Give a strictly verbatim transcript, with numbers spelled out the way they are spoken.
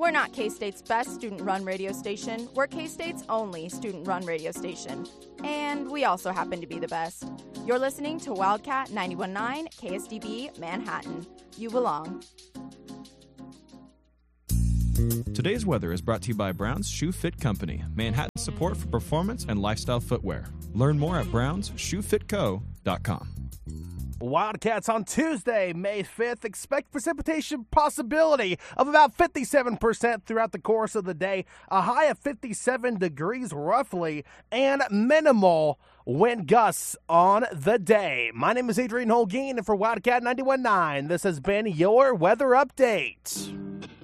We're not K-State's best student-run radio station. We're K-State's only student-run radio station. And we also happen to be the best. You're listening to Wildcat ninety-one point nine K S D B Manhattan. You belong. Today's weather is brought to you by Brown's Shoe Fit Company, Manhattan support for performance and lifestyle footwear. Learn more at browns shoe fit co dot com. Wildcats on Tuesday, May fifth. Expect precipitation possibility of about fifty-seven percent throughout the course of the day. A high of fifty-seven degrees roughly, and minimal wind gusts on the day. My name is Adrian Holguin, and for Wildcat ninety-one point nine, this has been your weather update.